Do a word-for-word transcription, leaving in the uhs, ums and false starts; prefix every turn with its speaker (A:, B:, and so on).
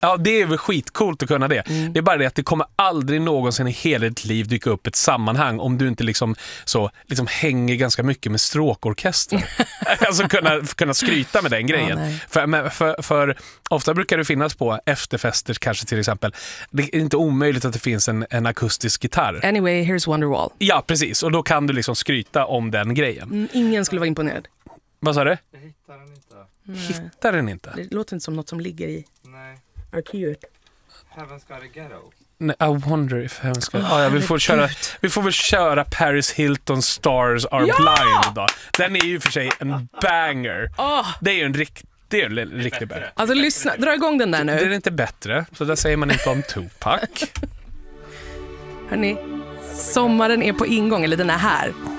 A: Ja, det är väl skitcoolt att kunna det. Mm. Det är bara det att det kommer aldrig någonsin i hela ditt liv dyka upp ett sammanhang om du inte liksom så liksom hänger ganska mycket med stråkorkester. Alltså kunna, kunna skryta med den grejen. Ja, för, för, för ofta brukar det finnas på efterfester kanske till exempel. Det är inte omöjligt att det finns en, en akustisk gitarr.
B: Anyway, here's Wonderwall.
A: Ja, precis. Och då kan du liksom skryta om den grejen.
B: Mm, ingen skulle vara imponerad.
A: Vad sa du?
C: Jag hittar den inte.
B: Nej.
A: Hittar den inte?
B: Det låter inte som något som ligger i
C: Nej.
B: arkivet.
C: Heaven's Got a Ghetto.
A: Nej, I wonder if Heaven's Got... Oh, ja, vi, får köra, vi får väl köra Paris Hilton Stars Are ja! Blind då. Den är ju för sig en banger. Oh. Det är ju en riktig... Det är en riktig banger.
B: Alltså lyssna, dra igång den där nu.
A: Det är inte bättre, så där säger man inte om Tupac.
B: Hörrni, sommaren är på ingång, eller den är här.